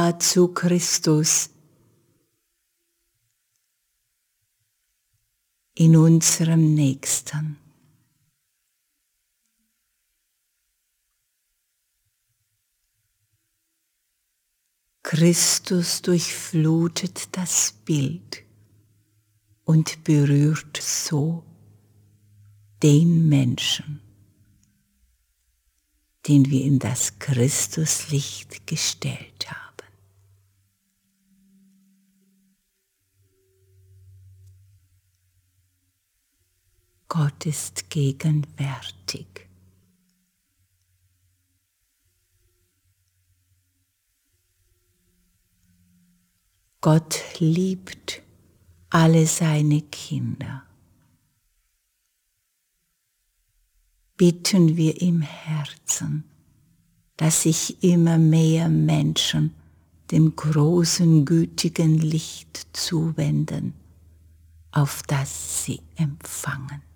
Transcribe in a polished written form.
nah zu Christus in unserem Nächsten. Christus durchflutet das Bild und berührt so den Menschen, den wir in das Christuslicht gestellt haben. Gott ist gegenwärtig. Gott liebt alle seine Kinder. Bitten wir im Herzen, dass sich immer mehr Menschen dem großen, gütigen Licht zuwenden, auf das sie empfangen.